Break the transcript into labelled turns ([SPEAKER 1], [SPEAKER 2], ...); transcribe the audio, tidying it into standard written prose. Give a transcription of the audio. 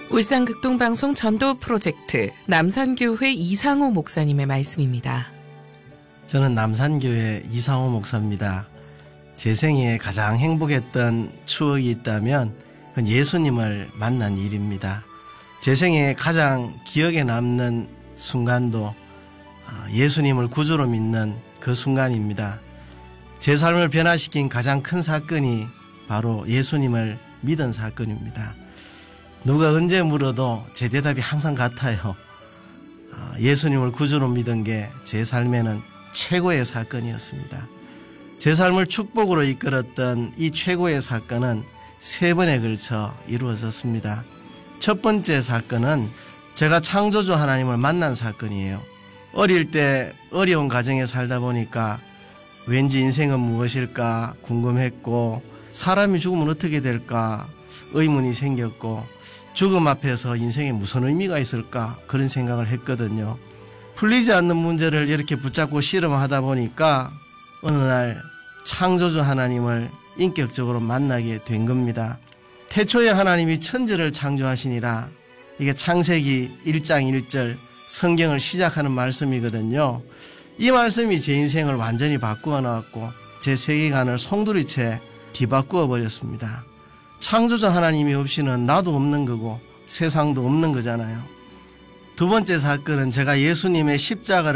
[SPEAKER 1] 울산 극동방송 전도 프로젝트 남산교회 이상호 목사님의 말씀입니다.
[SPEAKER 2] 저는 남산교회 이상호 목사입니다. 제 생에 가장 행복했던 추억이 있다면 그건 예수님을 만난 일입니다. 제 생에 가장 기억에 남는 순간도 예수님을 구주로 믿는 그 순간입니다. 제 삶을 변화시킨 가장 큰 사건이 바로 예수님을 믿은 사건입니다. 누가 언제 물어도 제 대답이 항상 같아요. 예수님을 구주로 믿은 게 제 삶에는 최고의 사건이었습니다. 제 삶을 축복으로 이끌었던 이 최고의 사건은 3번에 걸쳐 이루어졌습니다. 첫 번째 사건은 제가 창조주 하나님을 만난 사건이에요. 어릴 때 어려운 가정에 살다 보니까 왠지 인생은 무엇일까 궁금했고, 사람이 죽으면 어떻게 될까 의문이 생겼고, 죽음 앞에서 인생에 무슨 의미가 있을까 그런 생각을 했거든요. 풀리지 않는 문제를 이렇게 붙잡고 씨름하다 보니까 어느 날 창조주 하나님을 인격적으로 만나게 된 겁니다. 태초에 하나님이 천지를 창조하시니라, 이게 창세기 1장 1절 성경을 시작하는 말씀이거든요. 이 말씀이 제 인생을 완전히 바꾸어 놨고 제 세계관을 송두리째 뒤바꾸어 버렸습니다. 창조주 하나님이 없이는 나도 없는 거고 세상도 없는 거잖아요. 두 번째 사건은 제가 예수님의 십자가를